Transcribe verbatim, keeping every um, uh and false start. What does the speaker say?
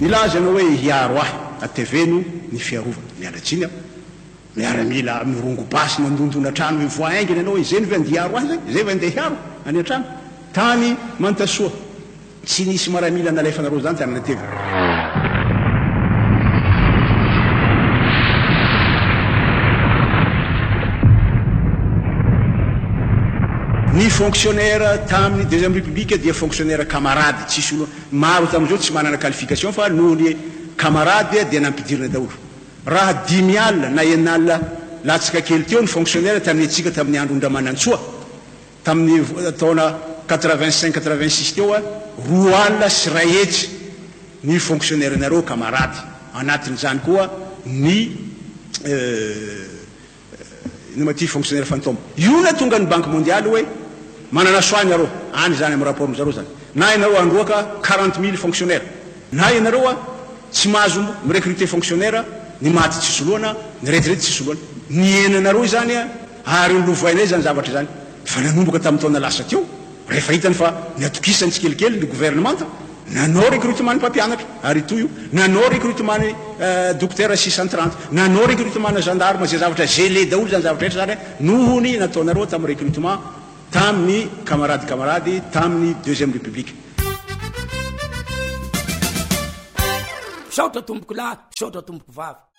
milaza anao hoe hiaro ahy ateveno ny fiarovana mialatsiny aho miaramila mirongo basy mandondona trano hoe voainginy anao hoe zay ny vandiaro ahy zay zay vandeha hiaro any an-trano tany mantasoa tsy nisy maramila nalefanareo zany tany natevy ny fonctionnaire tamin'ny deuxième république dia fonctionnaire camarade tsisy olo maro tam'izao tsy manana qualification fa noho ny camarade dia nampidirina daholo raha dimy alina na enalina latsaka kely teo ny fonctionnaire tamin'ny atsika tamin'ny andro Ndramanantsoa tamin'ny taona quatre-vingt-cinq quatre-vingt-six teo a roa alina sy ray hetsy ny fonctionnaire nareo camarade anatin'izany koa ny ino ty fonctionnaire fantôme io na tonga ny banque mondiale hoe manana soany areo any zany amin'ny rapport zareo zany na ianareo androaka quarante mille fonctionnaire na ianareo a tsy mahazo mirecruter fonctionnaire ny maty tsisy loana ny retraite tsisy loana ny enanareo zany a ary lovoainay zany zavatra zany fa nanomboka tamin'ny taona lasa teo rehefa hitany fa niatokisany tsikelikely ny gouvernementa nanao recrutement ny mpampianatra ary toy io nanao recrutement ny docteur six cent trente nanao recrutement na gendarme zay zavatra gelé daholo zany zavatra rehetra zany nohony nataonareo tamin'ny recrutement tamin'ny camarade camarade tamin'ny deuxième république saotra tomboko lahy saotra tomboko vavy